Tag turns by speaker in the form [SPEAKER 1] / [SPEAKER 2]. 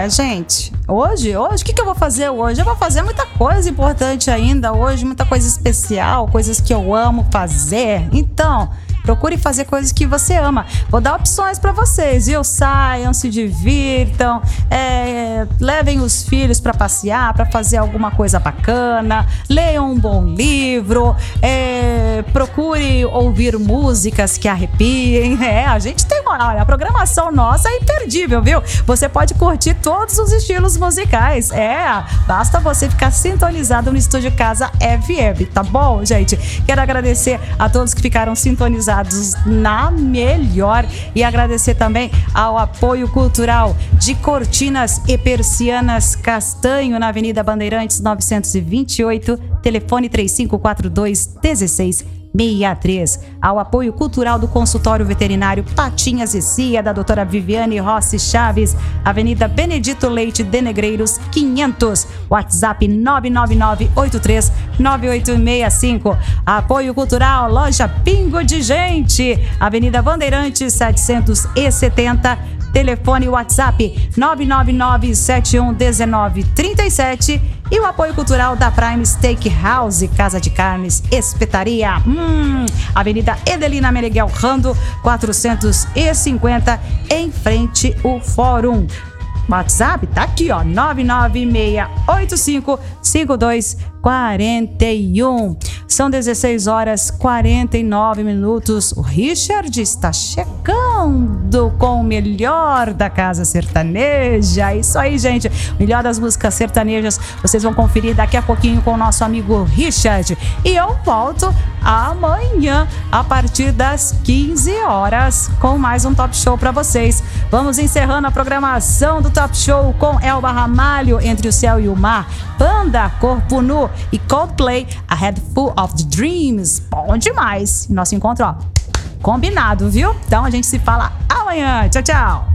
[SPEAKER 1] Gente, hoje, o que eu vou fazer hoje? Eu vou fazer muita coisa importante ainda hoje, muita coisa especial, coisas que eu amo fazer. Então, procure fazer coisas que você ama. Vou dar opções pra vocês, viu? Saiam, se divirtam, levem os filhos pra passear, pra fazer alguma coisa bacana, leiam um bom livro, procure ouvir músicas que arrepiem. A gente tem olha, a programação nossa é imperdível, viu? Você pode curtir todos os estilos musicais. Basta você ficar sintonizado no Estúdio Casa FM, tá bom, gente? Quero agradecer a todos que ficaram sintonizados na melhor e agradecer também ao apoio cultural de Cortinas e Persianas Castanho, na Avenida Bandeirantes 928, telefone 3542-1663, ao apoio cultural do consultório veterinário Patinhas e Cia, da doutora Viviane Rossi Chaves, Avenida Benedito Leite de Negreiros 500, WhatsApp 999839865. Apoio cultural Loja Pingo de Gente, Avenida Bandeirantes 770, telefone WhatsApp 999711937. E o apoio cultural da Prime Steakhouse, Casa de Carnes, Espetaria, Avenida Edelina Meneghel Rando 450, em frente ao Fórum. WhatsApp tá aqui, ó, 996855241. São 16 horas 49 minutos. O Richard está chegando com o melhor da casa sertaneja. Isso aí, gente. O melhor das músicas sertanejas vocês vão conferir daqui a pouquinho com o nosso amigo Richard. E eu volto amanhã a partir das 15 horas com mais um Top Show para vocês. Vamos encerrando a programação do Top Show com Elba Ramalho, Entre o Céu e o Mar, Panda, Corpo Nu e Coldplay, A Head Full of the Dreams. Bom demais. Nosso encontro, ó, combinado, viu? Então a gente se fala amanhã. Tchau, tchau.